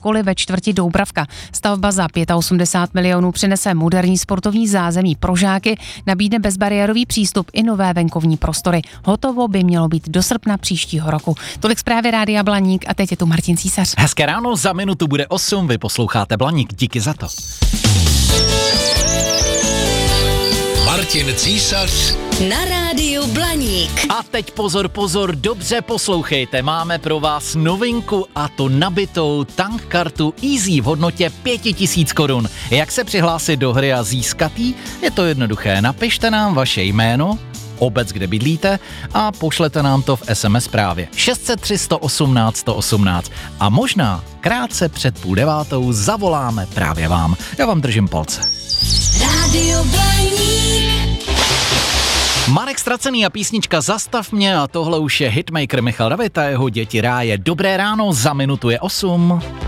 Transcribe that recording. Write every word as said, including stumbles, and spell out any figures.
školy ve čtvrti Doubravka. Stavba za osmdesát pět milionů přinese moderní sportovní zázemí pro žáky, nabídne bezbariérový přístup i nové venkovní prostory. Hotovo by mělo být do srpna příštího roku. Tolik zprávy Rádia Blaník a teď je tu Martin Císař. Hezké ráno, za minutu bude osm, vy posloucháte Blaník, díky za to. Martin Císař na Rádiu Blaník. A teď pozor, pozor, dobře poslouchejte, máme pro vás novinku a to nabitou tankkartu Easy v hodnotě pět tisíc korun. Jak se přihlásit do hry a získat jí? Je to jednoduché, napište nám vaše jméno, obec, kde bydlíte a pošlete nám to v es em es zprávě šest set tři sto osmnáct sto osmnáct a možná krátce před půl devátou zavoláme právě vám. Já vám držím palce. Rádio Blaník. Marek Ztracený a písnička Zastav mě a tohle už je hitmaker Michal David a jeho děti Ráje. Dobré ráno, za minutu je osm.